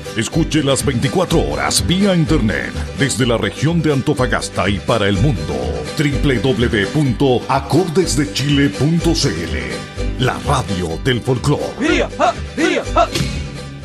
Escuche las 24 horas vía internet desde la región de Antofagasta y para el mundo. www.acordesdechile.cl. La radio del folclore.